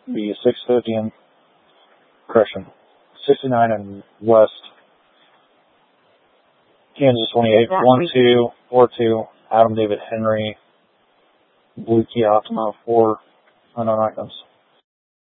the 650 and correction, 69 and West, Kansas 28, 1242, Adam David Henry, Blue Key Optima, 4 unknown items.